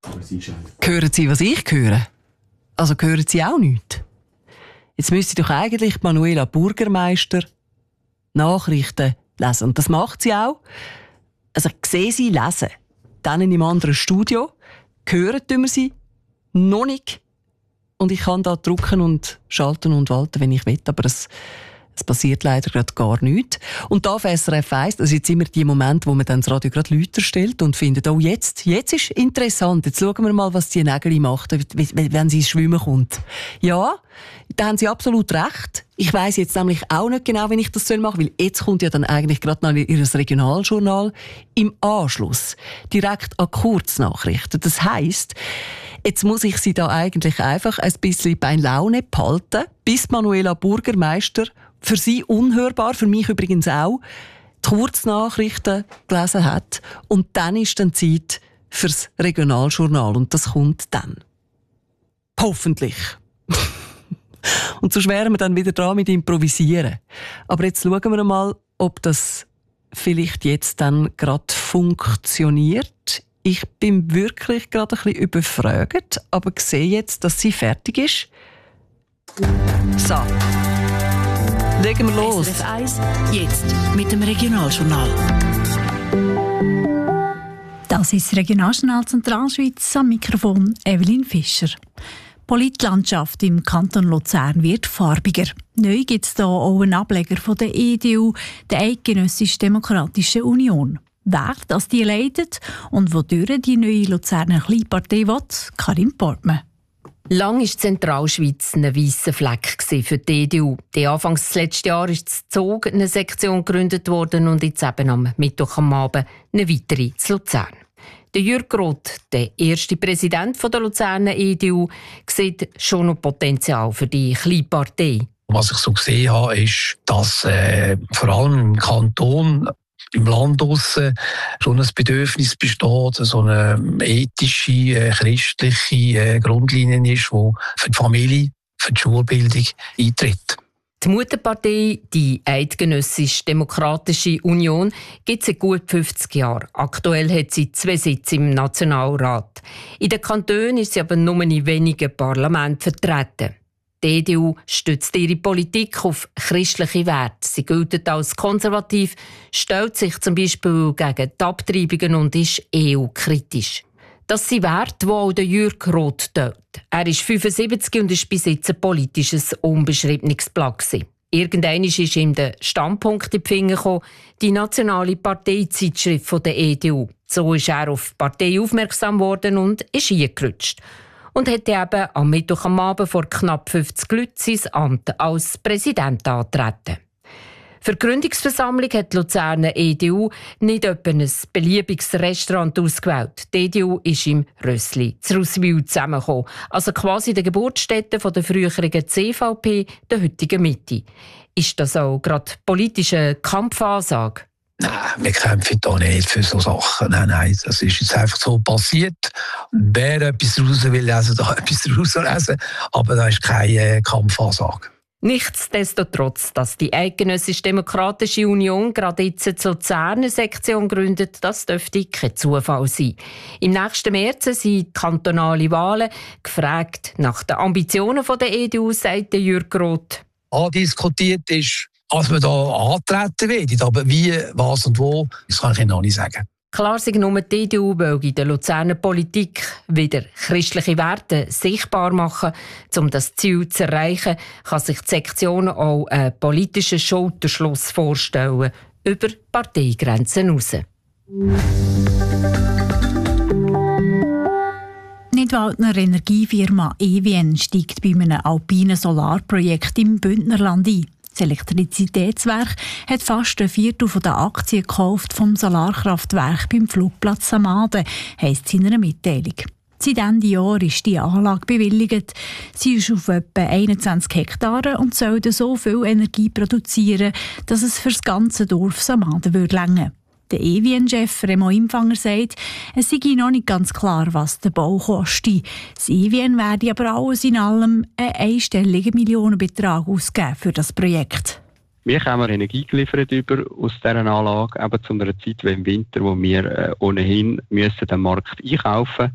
Hören Sie, was ich höre? Also hören Sie auch nichts? Jetzt müsste doch eigentlich Manuela Bürgermeister Nachrichten lesen. Und das macht sie auch. Also ich sehe sie lesen. Dann in einem anderen Studio. Hören tun wir sie noch nicht. Und ich kann da drücken und schalten und walten, wenn ich will. Aber es passiert leider gerade gar nichts. Und da auf SRF 1, das ist jetzt immer die Momente, wo man dann das Radio gerade lauter stellt und findet, oh, jetzt ist interessant, jetzt schauen wir mal, was die Nägel macht, wenn sie ins Schwimmen kommt. Ja, da haben Sie absolut recht. Ich weiss jetzt nämlich auch nicht genau, wie ich das machen soll, weil jetzt kommt ja dann eigentlich gerade noch Ihr Regionaljournal im Anschluss, direkt an Kurznachrichten. Das heisst, jetzt muss ich Sie da eigentlich einfach ein bisschen bei Laune behalten, bis Manuela Bürgermeister, für Sie unhörbar, für mich übrigens auch, die Kurznachrichten gelesen hat. Und dann ist dann Zeit fürs Regionaljournal. Und das kommt dann. Hoffentlich. Und sonst wären wir dann wieder dran mit Improvisieren. Aber jetzt schauen wir mal, ob das vielleicht jetzt dann gerade funktioniert. Ich bin wirklich gerade ein bisschen überfragt, aber sehe jetzt, dass sie fertig ist. So. Legen wir los. SRF 1, jetzt mit dem Regionaljournal. Das ist das Regionaljournal Zentralschweiz, am Mikrofon Evelyn Fischer. Die Politlandschaft im Kanton Luzern wird farbiger. Neu gibt es hier auch einen Ableger von der EDU, der Eidgenössisch Demokratischen Union. Wer das die leitet und wodurch die neue Luzerner Kleinpartei will, Karin Portmann. Lang war die Zentralschweiz ein weisser Fleck für die EDU. Anfangs des letzten Jahres ist in Zug eine Sektion gegründet worden und jetzt eben am Mittwoch am Abend eine weitere zu Luzern. Der Jürg Roth, der erste Präsident der Luzerner EDU, sieht schon noch Potenzial für die kleine Partei. Was ich so gesehen habe, ist, dass vor allem im Kanton, im Land draussen schon ein Bedürfnis besteht, so eine ethische, christliche Grundlinie ist, die für die Familie, für die Schulbildung eintritt. Die Mutterpartei, die Eidgenössisch Demokratische Union, gibt es seit gut 50 Jahren. Aktuell hat sie 2 Sitze im Nationalrat. In den Kantonen ist sie aber nur in wenigen Parlamenten vertreten. Die EDU stützt ihre Politik auf christliche Werte. Sie gilt als konservativ, stellt sich zum Beispiel gegen die Abtreibungen und ist EU-kritisch. Das sind Werte, die auch Jürg Roth teilt. Er ist 75 und ist bis jetzt ein politisches, unbeschriebenes Blatt. Irgendwann ist ihm der Standpunkt in die Finger gekommen, die nationale Parteizeitschrift der EDU. So ist er auf die Partei aufmerksam geworden und ist eingerutscht. Und hat eben am Mittwoch am Abend vor knapp 50 Leuten sein Amt als Präsident angetreten. Für die Gründungsversammlung hat die Luzerner EDU nicht etwa ein beliebiges Restaurant ausgewählt. Die EDU ist im Rössli zu Russwil zusammengekommen, also quasi der Geburtsstätte der früheren CVP, der heutigen Mitte. Ist das auch gerade politische Kampfansage? Nein, wir kämpfen da nicht für so Sachen. Nein, das ist jetzt einfach so passiert. Wer etwas raus will lesen, darf etwas rauslesen. Aber da ist keine Kampfansage. Nichtsdestotrotz, dass die Eidgenössisch Demokratische Union gerade jetzt zur Luzerner Sektion gründet, das dürfte kein Zufall sein. Im nächsten März sind kantonale Wahlen. Gefragt nach den Ambitionen der EDU, sagt Jürg Roth. Andiskutiert ist, als wir da antreten werden. Aber wie, was und wo, das kann ich Ihnen noch nicht sagen. Klar sei nur, die EDU will in der Luzerner Politik wieder christliche Werte sichtbar machen. Um das Ziel zu erreichen, kann sich die Sektion auch einen politischen Schulterschluss vorstellen, über Parteigrenzen hinaus. Nidwaldner Energiefirma EWN steigt bei einem alpinen Solarprojekt im Bündnerland ein. Das Elektrizitätswerk hat fast ein Viertel der Aktien gekauft vom Solarkraftwerk beim Flugplatz Samaden, heisst es in einer Mitteilung. Seit Ende Jahr ist die Anlage bewilligt. Sie ist auf etwa 21 Hektaren und soll so viel Energie produzieren, dass es für das ganze Dorf Samaden reichen würde. Der EWN-Chef Remo Impfanger sagt, es sei noch nicht ganz klar, was der Bau kostet. Das EWN werde aber alles in allem einen einstelligen Millionenbetrag ausgeben für das Projekt. Wir haben Energie geliefert aus dieser Anlage, eben zu einer Zeit wie im Winter, wo wir ohnehin müssen den Markt einkaufen müssen.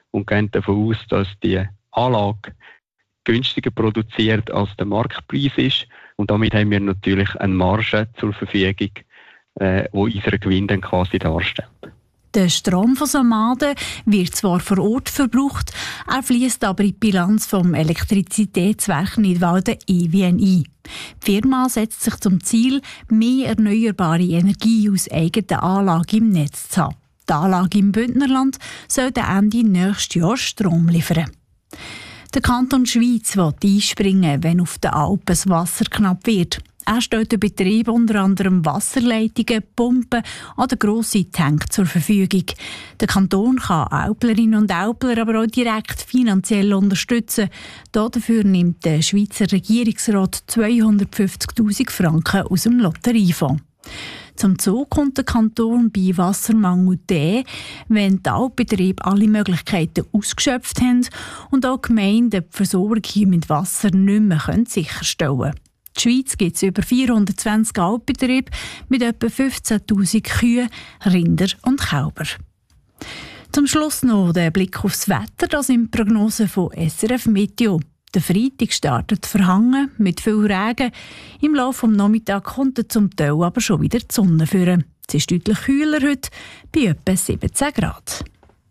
und gehen davon aus, dass die Anlage günstiger produziert als der Marktpreis ist. Und damit haben wir natürlich eine Marge zur Verfügung, die unseren Gewinn dann quasi darstellt. Der Strom von Samaden wird zwar vor Ort verbraucht, er fließt aber in die Bilanz vom Elektrizitätswerk Nidwalden EWN ein. Die Firma setzt sich zum Ziel, mehr erneuerbare Energie aus eigenen Anlagen im Netz zu haben. Die Anlage im Bündnerland soll Ende nächstes Jahr Strom liefern. Der Kanton Schwyz will einspringen, wenn auf den Alpen das Wasser knapp wird. Er stellt den Betrieb unter anderem Wasserleitungen, Pumpen oder grosse Tanks zur Verfügung. Der Kanton kann Alplerinnen und Alpler aber auch direkt finanziell unterstützen. Dafür nimmt der Schweizer Regierungsrat 250'000 Franken aus dem Lotteriefonds. Zum Zug kommt der Kanton bei Wassermangel dann, wenn die Alpbetriebe alle Möglichkeiten ausgeschöpft haben und auch Gemeinden die Versorgung mit Wasser nicht mehr sicherstellen können. In der Schweiz gibt es über 420 Alpbetriebe mit etwa 15'000 Kühen, Rinder und Kälber. Zum Schluss noch der Blick aufs Wetter, das in der Prognose von SRF Meteo. Der Freitag startet verhangen mit viel Regen. Im Laufe des Nachmittags kommt zum Teil aber schon wieder die Sonne führen. Es ist deutlich kühler heute, bei etwa 17 Grad.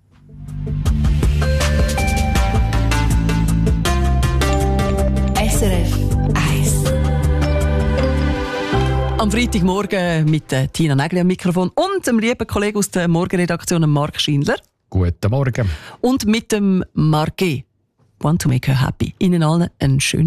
SRF 1. Am Freitagmorgen mit Tina Nägeli am Mikrofon und dem lieben Kollegen aus der Morgenredaktion, Marc Schindler. Guten Morgen. Und mit dem Marquet. Want to make her happy. Ihnen allen einen schönen